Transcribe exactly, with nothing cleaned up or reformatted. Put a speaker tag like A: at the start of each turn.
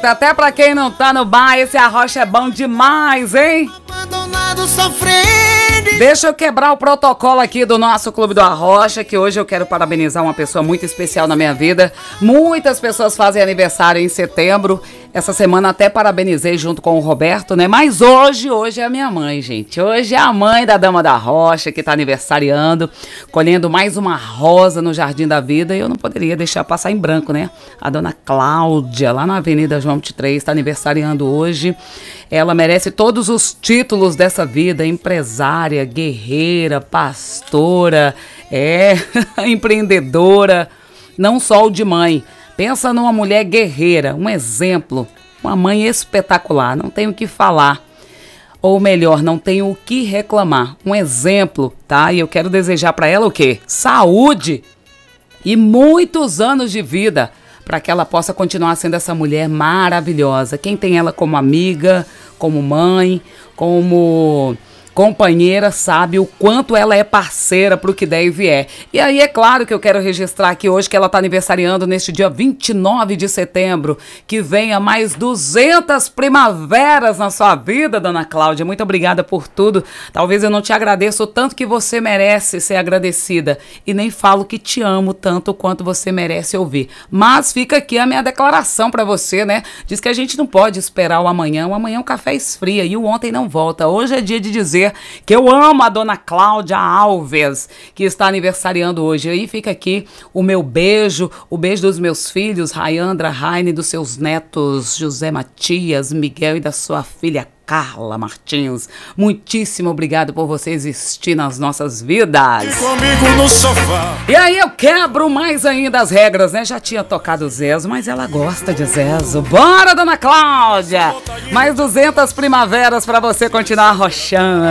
A: Eita, até pra quem não tá no bar, esse arrocha é bom demais, hein?
B: Abandonado, sofrendo.
A: Deixa eu quebrar o protocolo aqui do nosso Clube do Arrocha, que hoje eu quero parabenizar uma pessoa muito especial na minha vida. Muitas pessoas fazem aniversário em setembro. Essa semana até parabenizei junto com o Roberto, né? Mas hoje, hoje é a minha mãe, gente. Hoje é a mãe da Dama da Rocha que tá aniversariando, colhendo mais uma rosa no Jardim da Vida. E eu não poderia deixar passar em branco, né? A dona Cláudia, lá na Avenida João vinte e três, tá aniversariando hoje. Ela merece todos os títulos dessa vida: empresária, guerreira, pastora, é, empreendedora, não só o de mãe. Pensa numa mulher guerreira, um exemplo, uma mãe espetacular, não tenho o que falar. Ou melhor, não tenho o que reclamar. Um exemplo, tá? E eu quero desejar para ela o quê? Saúde e muitos anos de vida, para que ela possa continuar sendo essa mulher maravilhosa. Quem tem ela como amiga, como mãe, como companheira, sabe o quanto ela é parceira pro que der e vier. E aí é claro que eu quero registrar aqui hoje que ela tá aniversariando neste dia vinte e nove de setembro, que venha mais duzentas primaveras na sua vida, dona Cláudia. Muito obrigada por tudo. Talvez eu não te agradeça o tanto que você merece ser agradecida, e nem falo que te amo tanto quanto você merece ouvir. Mas fica aqui a minha declaração pra você, né? Diz que a gente não pode esperar o amanhã. O amanhã o café esfria e o ontem não volta. Hoje é dia de dizer que eu amo a dona Cláudia Alves, que está aniversariando hoje. Aí fica aqui o meu beijo, o beijo dos meus filhos, Rayandra, Raine, dos seus netos, José Matias, Miguel, e da sua filha Carla Martins. Muitíssimo obrigado por você existir nas nossas vidas.
B: E comigo no sofá.
A: E aí eu quebro mais ainda as regras, né? Já tinha tocado Zezo, mas ela gosta de Zezo. Bora, dona Cláudia! Mais duzentas primaveras pra você continuar arrochando.